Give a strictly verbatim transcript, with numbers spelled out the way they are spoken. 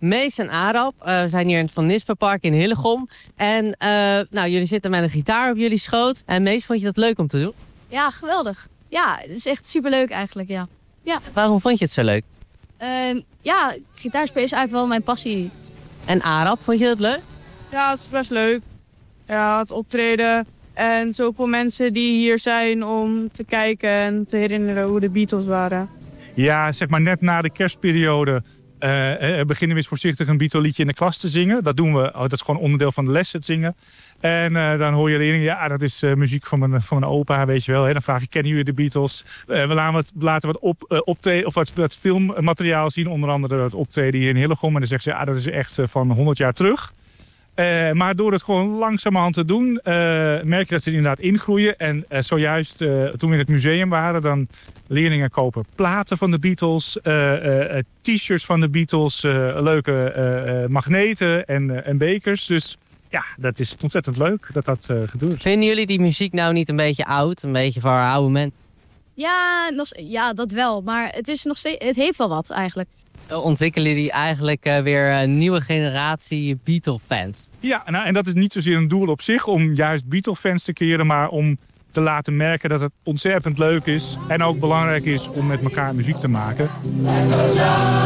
Mees en Arap uh, zijn hier in het Van Nispenpark in Hillegom. En uh, nou, jullie zitten met een gitaar op jullie schoot. En Mees, vond je dat leuk om te doen? Ja, geweldig. Ja, het is echt superleuk eigenlijk, ja. ja. Waarom vond je het zo leuk? Uh, ja, gitaarspelen is eigenlijk wel mijn passie. En Arap, vond je dat leuk? Ja, het is best leuk. Ja, het optreden en zoveel mensen die hier zijn om te kijken en te herinneren hoe de Beatles waren. Ja, zeg maar net na de kerstperiode uh, beginnen we eens voorzichtig een Beatle-liedje in de klas te zingen. Dat doen we, oh, dat is gewoon onderdeel van de les, het zingen. En uh, dan hoor je de leerlingen, ja, dat is uh, muziek van mijn, van mijn opa, weet je wel. Hè? Dan vraag je, kennen jullie de Beatles? Uh, we laten wat, laten wat, op, uh, optreden, of wat, wat filmmateriaal zien, onder andere het optreden hier in Hillegom. En dan zeggen ze, ja, dat is echt uh, van honderd jaar terug. Uh, maar door het gewoon langzamerhand te doen, uh, merk je dat ze inderdaad ingroeien. En uh, zojuist uh, toen we in het museum waren, dan leerlingen kopen platen van de Beatles, uh, uh, t-shirts van de Beatles, uh, leuke uh, uh, magneten en, uh, en bekers. Dus ja, dat is ontzettend leuk dat dat uh, gebeurt. Vinden jullie die muziek nou niet een beetje oud? Een beetje voor oude mensen? Ja, nog, ja, dat wel. Maar het, is nog steeds, het heeft wel wat eigenlijk. Ontwikkelen jullie eigenlijk uh, weer een nieuwe generatie Beatle-fans? Ja, nou, en dat is niet zozeer een doel op zich om juist Beatle-fans te keren, maar om te laten merken dat het ontzettend leuk is en ook belangrijk is om met elkaar muziek te maken.